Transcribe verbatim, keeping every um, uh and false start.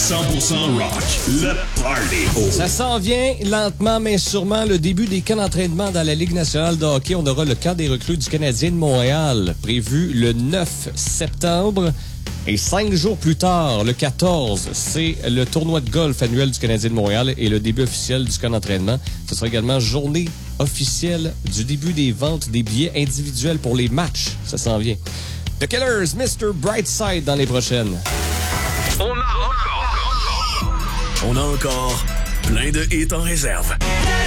cent pour cent rock, le party. Ça s'en vient lentement mais sûrement, le début des camps d'entraînement dans la Ligue nationale de hockey. On aura le camp des recrues du Canadien de Montréal, prévu le neuf septembre. Et cinq jours plus tard, le quatorze, c'est le tournoi de golf annuel du Canadien de Montréal et le début officiel du camp d'entraînement. Ce sera également journée officielle du début des ventes des billets individuels pour les matchs. Ça s'en vient. The Killers, mister Brightside dans les prochaines. On a encore, on a encore plein de hits en réserve.